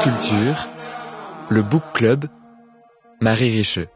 Culture, le Book Club, Marie Richeux.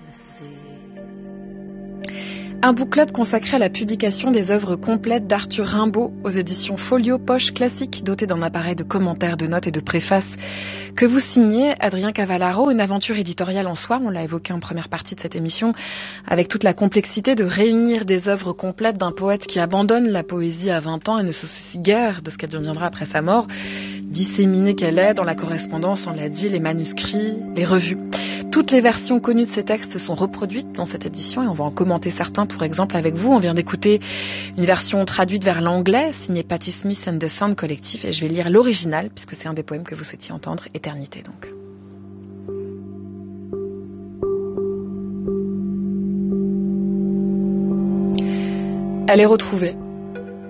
Un book club consacré à la publication des œuvres complètes d'Arthur Rimbaud aux éditions Folio Poche Classique, doté d'un appareil de commentaires, de notes et de préfaces que vous signez, Adrien Cavallaro. Une aventure éditoriale en soi, on l'a évoqué en première partie de cette émission, avec toute la complexité de réunir des œuvres complètes d'un poète qui abandonne la poésie à 20 ans et ne se soucie guère de ce qu'elle deviendra après sa mort, disséminée qu'elle est dans la correspondance, on l'a dit, les manuscrits, les revues. Toutes les versions connues de ces textes sont reproduites dans cette édition et on va en commenter certains, pour exemple, avec vous. On vient d'écouter une version traduite vers l'anglais, signée Patti Smith and the Sound Collective, et je vais lire l'original, puisque c'est un des poèmes que vous souhaitiez entendre, Éternité donc. Elle est retrouvée. Quoi ?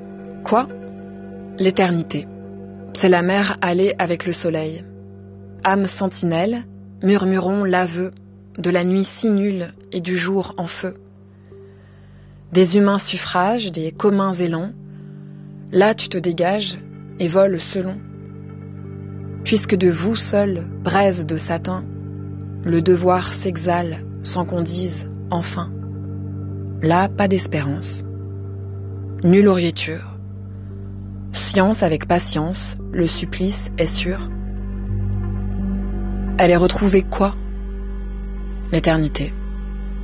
L'éternité. C'est la mer allée avec le soleil. Âme sentinelle, murmurons l'aveu de la nuit si nulle et du jour en feu. Des humains suffrages, des communs élans, là tu te dégages et voles selon. Puisque de vous seul, braise de satin, le devoir s'exhale sans qu'on dise enfin. Là, pas d'espérance. Nulle lauriture. Science avec patience, le supplice est sûr. Elle est retrouvée quoi ? L'éternité.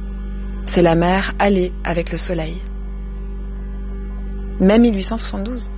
C'est la mer allée avec le soleil. Mai 1872.